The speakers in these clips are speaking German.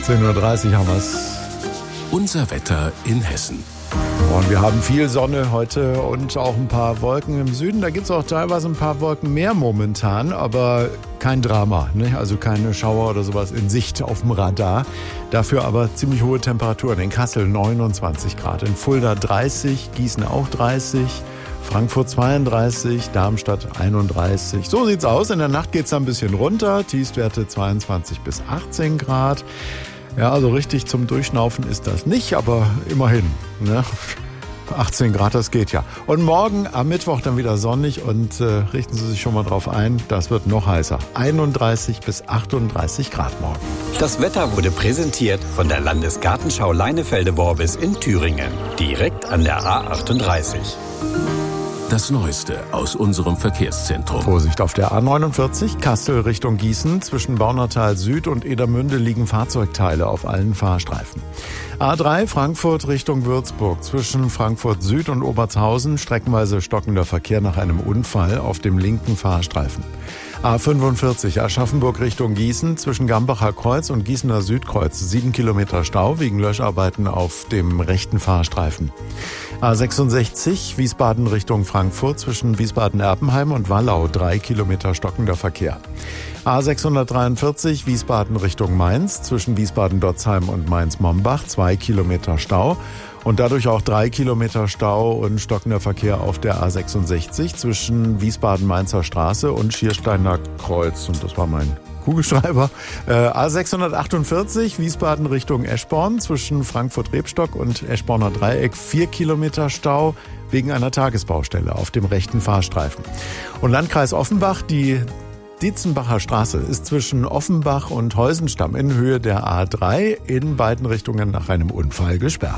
18:30 Uhr haben wir es. Unser Wetter in Hessen. Und wir haben viel Sonne heute und auch ein paar Wolken im Süden. Da gibt es auch teilweise ein paar Wolken mehr momentan, aber kein Drama, ne? Also keine Schauer oder sowas in Sicht auf dem Radar. Dafür aber ziemlich hohe Temperaturen. In Kassel 29 Grad, in Fulda 30, Gießen auch 30, Frankfurt 32, Darmstadt 31. So sieht's aus. In der Nacht geht's dann ein bisschen runter. Tiefstwerte 22 bis 18 Grad. Ja, also richtig zum Durchschnaufen ist das nicht, aber immerhin, ne? 18 Grad, das geht ja. Und morgen am Mittwoch dann wieder sonnig und richten Sie sich schon mal drauf ein, das wird noch heißer. 31 bis 38 Grad morgen. Das Wetter wurde präsentiert von der Landesgartenschau Leinefelde-Worbis in Thüringen, direkt an der A38. Das Neueste aus unserem Verkehrszentrum. Vorsicht auf der A49, Kassel Richtung Gießen. Zwischen Baunatal Süd und Edermünde liegen Fahrzeugteile auf allen Fahrstreifen. A3 Frankfurt Richtung Würzburg. Zwischen Frankfurt Süd und Obertshausen streckenweise stockender Verkehr nach einem Unfall auf dem linken Fahrstreifen. A45 Aschaffenburg Richtung Gießen. Zwischen Gambacher Kreuz und Gießener Südkreuz 7 Kilometer Stau wegen Löscharbeiten auf dem rechten Fahrstreifen. A66 Wiesbaden Richtung Frankfurt. Zwischen Wiesbaden-Erpenheim und Wallau 3 Kilometer stockender Verkehr. A643 Wiesbaden Richtung Mainz. Zwischen Wiesbaden-Dotzheim und Mainz-Mombach 2 Kilometer Stau. Und dadurch auch 3 Kilometer Stau und stockender Verkehr auf der A66 zwischen Wiesbaden-Mainzer Straße und Schiersteiner Kreuz. Und das war mein Kugelschreiber. A648 Wiesbaden Richtung Eschborn zwischen Frankfurt-Rebstock und Eschborner Dreieck 4 Kilometer Stau wegen einer Tagesbaustelle auf dem rechten Fahrstreifen. Und Landkreis Offenbach, die Dietzenbacher Straße ist zwischen Offenbach und Heusenstamm in Höhe der A3 in beiden Richtungen nach einem Unfall gesperrt.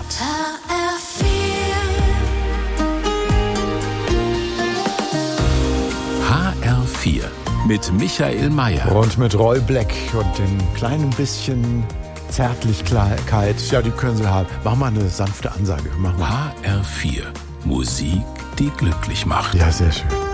HR4 mit Michael Mayer. Und mit Roy Black und dem kleinen bisschen Zärtlichkeit. Ja, die können Sie haben. Mach mal eine sanfte Ansage. Mach mal. HR4. Musik, die glücklich macht. Ja, sehr schön.